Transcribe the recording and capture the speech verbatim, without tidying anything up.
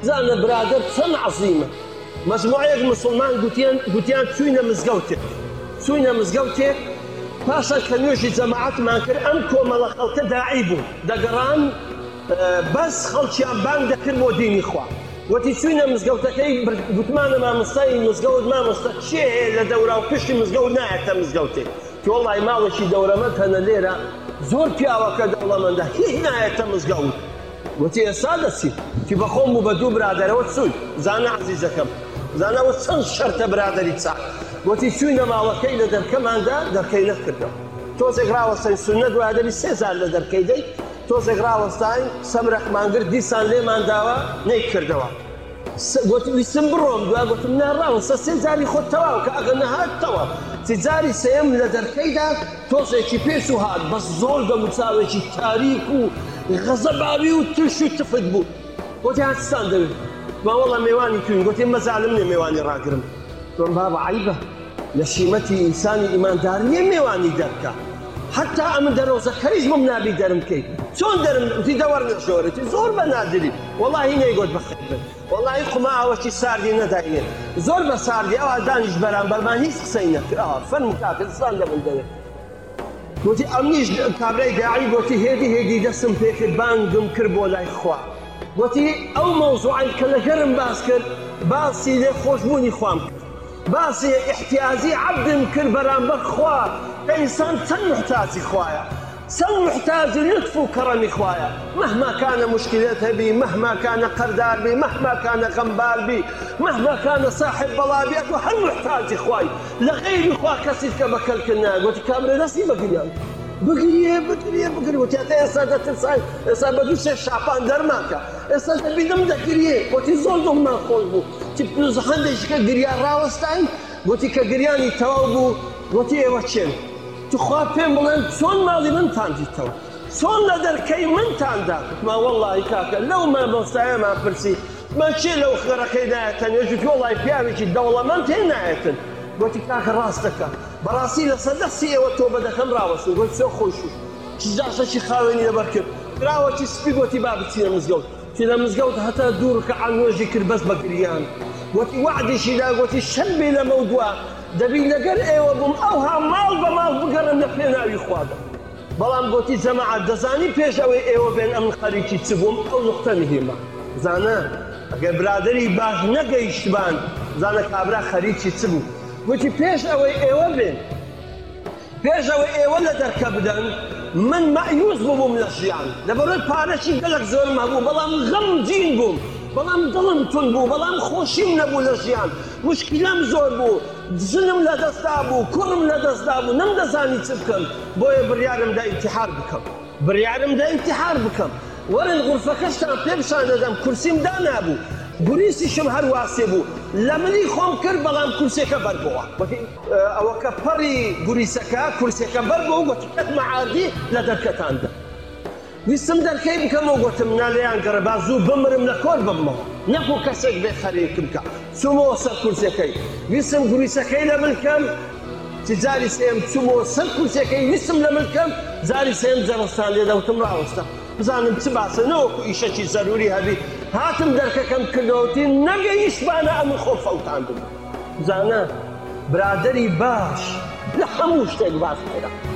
زانە برادر چەند عەزیمە مەجموعەیەک مسلمان گوتیان گوتیان چوینە مزگەوتێک چوینە مزگەوتێک پاشان کە نوێژی جەماعەتمان کرد ئەم کۆمەڵە خەڵکە داعی بوون دەگەڕان بەس خەڵکیان بانگ دەکرد بۆ دینی خوا وەتی چوینە مزگەوتەکەی گوتمانە مامۆستای مزگەوت مامۆستا چێ هەیە لە دەورا و پشتی مزگەوت نایەتە مزگەوتێک کە وەڵی ماڵێکی دەورەمەند هەنە لێرە زۆر پیاوەکە دەوڵەمەندە هیچ نایەتە مزگەوت وەتی ئێستا دەچیت تی بەخۆم بوو بە دوو برادەرەوە چووی زانە عەزیزەکەم زانەوە چەند شەرتە برادەری چاک وەتی چوینە ماڵەکەی لە دەرکەماندا دەرکەی نەکردەوە تۆزێک ڕاوەستاین سوننە دوادەبی سێ زار لە دەرکەی دەی تۆزێک ڕاوەستاین سەمرەخمانگرد دیسان لێمان داوە نەیکردەوە گوتی ویستم بڕۆم دوا گوتم ناڕاوەستە سێ زاری خۆت تەواو کە ئەگە نەهاتەوە تی جاری سێم لە دەرکەیدا تۆزێکی پێش و هات بەس زۆر دەموچاوێکی تاریک و غەزەباوی و ترش و تفت بوو گوتی هاتستان دەوێت ما وەڵا میێوانی توین گوتی مەزاڵم نیە میێوانی ڕاگرم تۆم بابە عیبە لە شیمەتی ئینسانی ئیماندار نییە میێوانی دەرکە حتا ئەمە دەرۆزەکەریش بم نابی دەرم کەیت چۆن دەرم وتی دەوەرنە شۆرەتی زۆر بە نادری وەڵاهی نەیگوت بەخێر بن وەڵاهی قوماوەکی ساردی نەداینێت زۆر بە ساردی ئەوە دانیش بەرامبەرمان هیچ قسەی نەکرد ئەوە فەرم کاکردستان لەمن دەوێت گوتی ئەمنیش کابرای داعی گوتی هێدی هێدی دەستم پێ کرد بانگم کرد بۆ لای خوا گوتی ئەو مەوزوعی کە لەگەرم باس کرد باسی لێ خۆشبوونی خوام کرد باسی احتیاجی عبدم کرد بەرامبەر خوا کە ئینسان چەند محتاجی خوایە چەند محتاجی لطف و کەڕەمی خوایە مهما كان مشكلات بي مهما كان قردار بي مهما كان غمبار بي مهما كان صاحب بلابي أكو هل محتاجي خواي لغير خوا كسير كبكل كنا قلت كامل نسي بقريان بقريه بقريه بقريه وتعطي إنسان تنسان إنسان بدوش الشعبان درماكا إنسان تبيدم دقريه قلت زولدهم ما قلبو تبنو زحندش كقريان راوستاين قلت كقرياني توابو قلت إيه وچين تخواه پێم بڵێن چۆن ماڵی منتان دیتەوە چۆن لە دەرکەی منتان دا ما وەڵڵاهی کاکە لەو مامۆستایەمان پرسی من چێ لەو خێرەکەی نایەتەن ێژوتی وەڵڵاهی پیاوێکی دەوڵەمەند هێ نایەتن گوتی کاکە ڕاست دەکە بەڕاستی لەسەر دەستی ئێوە تۆ بەدەکەم ڕاوەستن گوت چۆ خۆش و چ جاشەکی خاوێنی لەبەر کرد کراوەکی سپی گوتی با بچینە مزگەوت چی لە مزگەوت هەتا دوو ڕکەعات نوێژی کرد بەس بە گریان گوتی وعدیشی دا گوتی شەد بێ لەمە دووە دەبی لەگەر ئێوە بووم ئەوها ماڵ بە ماڵ بگەڕم لە پێناوی خوادا بەڵام گوتی جەماعەت دەزانی پێش ئەوەی ئێوە بێن ئەم خەریکی چ بووم ئەو نوقتە مهمە زانە ئەگەر برادەری باش نەگەیشتبان زانە کابرا خەریکی چ بوو گوتی پێش ئەوەی ئێوە بێن پێش ئەوەی ئێوە لە دەرکە بدەن من مەعیوز بووم لە ژیان لەبەرەوەی پارەکی گەلک زۆرم هەبوو بەڵام غەمگین بووم بەڵام دڵم تون بوو بەڵام خۆشیم نەبوو لە ژیان مشکلەم زۆر بوو ژنم لە دەستا بوو کوڕم لە دەستا بوو نەمدەزانی چ بکەم بۆیە بڕیارم دا ئیمتیحار بکەم بڕیارم دا ئیمتیحار بکەم وەرن غورفەکەشتان پێ بشان دەدەم کورسیم دانابوو گوریسیشم هەر واسێ بوو لە منی خۆم کرد بەڵام کورسێکە بەربەوە ئەوە کە پەڕی گوریسەکە کورسێکە بەربەوە گوتی کەت مەعادی لە دەرکەتاندا ویستم دەرکەی بکەمەوە گوتم نالێیان گەڕە با زوو بمرم لە کۆر ببمەوە نەکو کەسێک بێ خەریکم کە چوومەوە سەر کورسەکەی ویستم گوریسەکەی لە ملکەم جاری سێم چوومەوە سەر کورسەکەی ویستم لە ملکەم جاری سێم جەڕستان لێدەوتم ڕاوەستە بزانم چ باسە نەوەکو ئیشەکی زەروری هەبی هاتم دەرکەکەم کردەوەتی نەگەیشتبانە ئەمن خۆ فەوتاندم بزانە برادەری باش لە هەموو شتێک باش خێرە